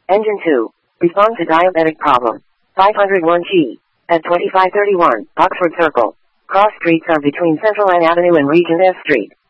Engine 2. Respond to diabetic problem. 501 G. At 2531, Oxford Circle. Cross streets are between Central N Avenue and Regent S Street.